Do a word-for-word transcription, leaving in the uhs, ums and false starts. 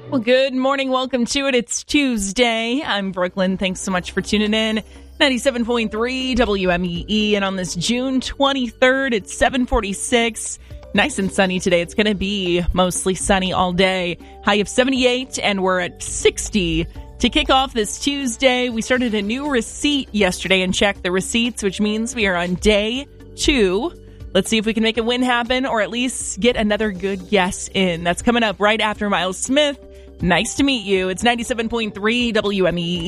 Well, good morning. Welcome to it. It's Tuesday. I'm Brooklyn. Thanks so much for tuning in. ninety-seven point three W M E E. And on this June twenty-third, it's seven forty-six. Nice and sunny today. It's going to be mostly sunny all day. High of seventy-eight, and we're at sixty. To kick off this Tuesday, we started a new receipt yesterday and checked the receipts, which means we are on day two. Let's see if we can make a win happen or at least get another good guess in. That's coming up right after Miles Smith. Nice to meet you. It's ninety-seven point three W M E E.